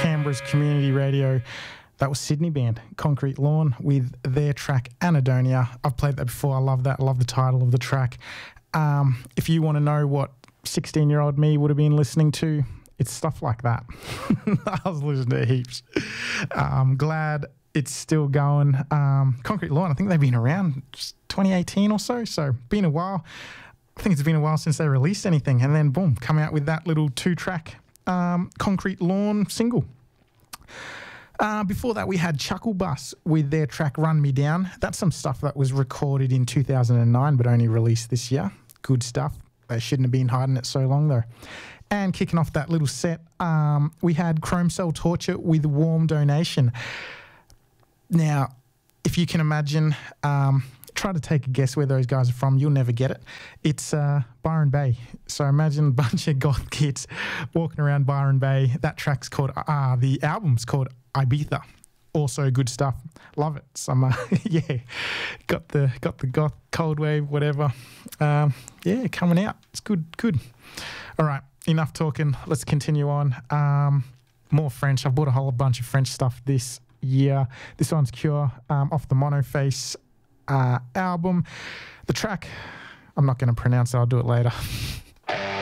Canberra's community radio. That was Sydney band, Concrete Lawn, with their track Anadonia. I've played that before. I love that. I love the title of the track. If you want to know what 16-year-old me would have been listening to, it's stuff like that. I was listening to heaps. I'm glad it's still going. Concrete Lawn, I think they've been around 2018 or so been a while. I think it's been a while since they released anything, and then boom, come out with that little 2-track Concrete Lawn single. Before that, we had Chuckle Bus with their track Run Me Down. That's some stuff that was recorded in 2009 but only released this year. Good stuff. They shouldn't have been hiding it so long though. And kicking off that little set, we had Chrome Cell Torture with Warm Donation. Now, if you can imagine, try to take a guess where those guys are from. You'll never get it. It's Byron Bay. So imagine a bunch of goth kids walking around Byron Bay. That track's called, the album's called Ibiza. Also good stuff. Love it. Some, yeah, got the goth cold wave, whatever. Yeah, coming out. It's good. All right, enough talking. Let's continue on. More French. I've bought a whole bunch of French stuff this year. This one's Cure off the Monoface album. The track, I'm not going to pronounce it. I'll do it later.